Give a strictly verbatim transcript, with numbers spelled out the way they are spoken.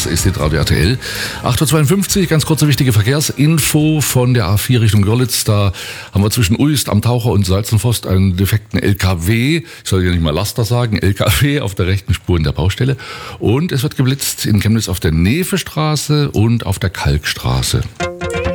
ist Radio R T L. acht Uhr zweiundfünfzig, ganz kurze wichtige Verkehrsinfo von der A vier Richtung Görlitz. Da haben wir zwischen Uist am Taucher und Salzenforst einen defekten L K W. Ich soll ja nicht mal Laster sagen, L K W auf der rechten Spur in der Baustelle. Und es wird geblitzt in Chemnitz auf der Nevestraße und auf der Kalkstraße.